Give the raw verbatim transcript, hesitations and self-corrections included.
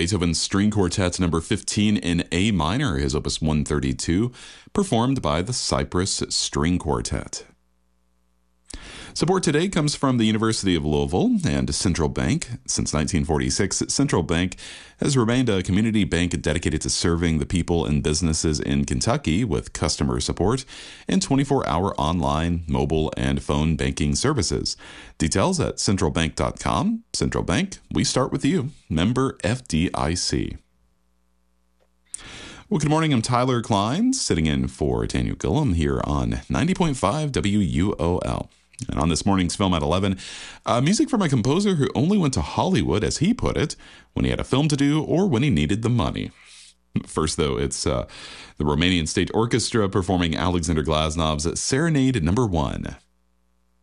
Beethoven's String Quartet number fifteen in A minor, his opus one thirty-two, performed by the Cypress String Quartet. Support today comes from the University of Louisville and Central Bank. Since nineteen forty-six, Central Bank has remained a community bank dedicated to serving the people and businesses in Kentucky with customer support and twenty-four hour online, mobile, and phone banking services. Details at central bank dot com. Central Bank, we start with you. Member F D I C. Well, good morning. I'm Tyler Klein, sitting in for Daniel Gillum here on ninety point five W U O L. And on this morning's Film at eleven, uh, music from a composer who only went to Hollywood, as he put it, when he had a film to do or when he needed the money. First, though, it's uh, the Romanian State Orchestra performing Alexander Glaznov's Serenade Number One.